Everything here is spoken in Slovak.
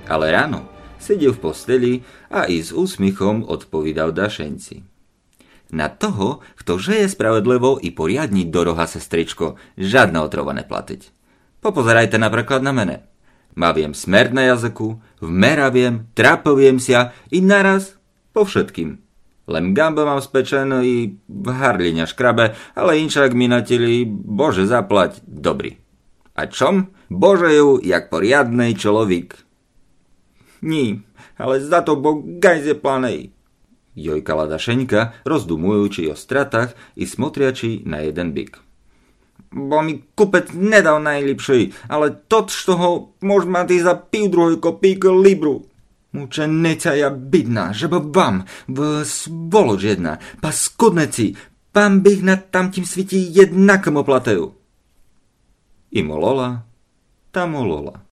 Ale ráno sedel v posteli a i s úsmichom odpovídal Dašenci. Na toho, kto žeje spravedlivo i poriadni do roha, sestričko, žiadne otrova neplatiť. Popozerajte napríklad na mene. Maviem smer na jazyku, vmeraviem, trápoviem sa i naraz po všetkým. Len gamba mám spečen i v harliňa škrabe, ale inšak mi natili, bože zaplať, dobrý. A čom? Božeju, jak poriadnej človek. Ní, ale za to bo gajze planej. Jojkala Dašeňka, rozdumujúči o stratách i smotriači na jeden byk. Bo mi kupec nedal najlepší, ale tot z toho môž mať za pів druhoj kopík libru. Mučenica ja bydná, že bo vám, v svoloč jedna, paskudneci, pán bych na tamtím sviti jednakom oplateju. I molola, ta molola.